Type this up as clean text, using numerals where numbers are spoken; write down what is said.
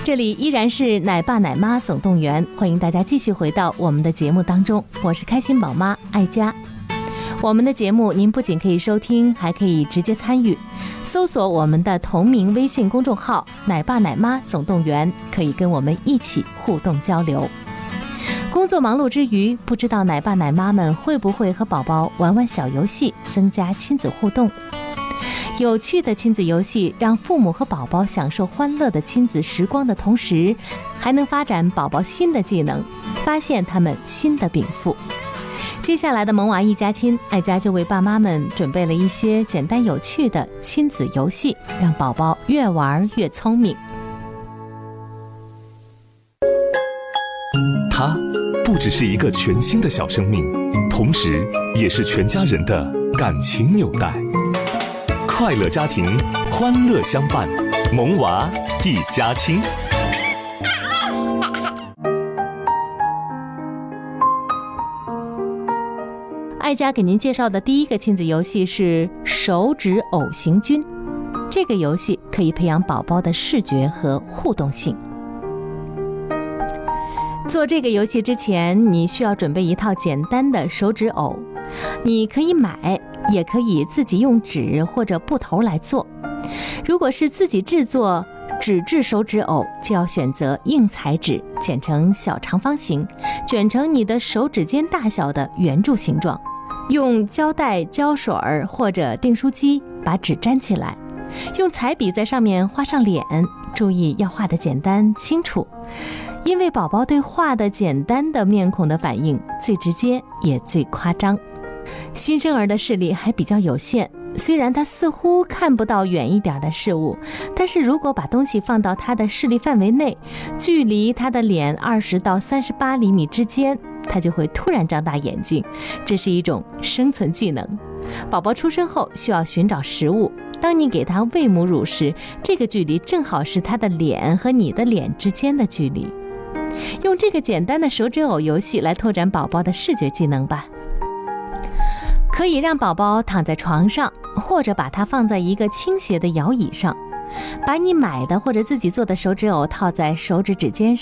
这里依然是奶爸奶妈总动员，欢迎大家继续回到我们的节目当中，我是开心宝妈爱佳。我们的节目您不仅可以收听，还可以直接参与，搜索我们的同名微信公众号奶爸奶妈总动员，可以跟我们一起互动交流。工作忙碌之余，不知道奶爸奶妈们会不会和宝宝玩玩小游戏，增加亲子互动。有趣的亲子游戏让父母和宝宝享受欢乐的亲子时光的同时，还能发展宝宝新的技能，发现他们新的禀赋。接下来的萌娃一家亲，爱家就为爸妈们准备了一些简单有趣的亲子游戏，让宝宝越玩越聪明。 他不只是一个全新的小生命，同时也是全家人的感情纽带。快乐家庭，欢乐相伴，萌娃一家亲。 爱家给您介绍的第一个亲子游戏是手指偶行军。这个游戏可以培养宝宝的视觉和互动性。做这个游戏之前，你需要准备一套简单的手指偶，你可以买，也可以自己用纸或者布头来做。如果是自己制作纸质手指偶，就要选择硬材纸，剪成小长方形，卷成你的手指尖大小的圆柱形状，用胶带、胶水或者订书机把纸粘起来，用彩笔在上面画上脸，注意要画得简单清楚，因为宝宝对画的简单的面孔的反应最直接也最夸张。新生儿的视力还比较有限，虽然他似乎看不到远一点的事物，但是如果把东西放到他的视力范围内，距离他的脸20到38厘米之间，他就会突然张大眼睛，这是一种生存技能。宝宝出生后需要寻找食物，当你给他喂母乳时，这个距离正好是他的脸和你的脸之间的距离。用这个简单的手指偶游戏来拓展宝宝的视觉技能吧。可以让宝宝躺在床上，或者把它放在一个倾斜的摇椅上，把你买的或者自己做的手指偶套在手指指尖上。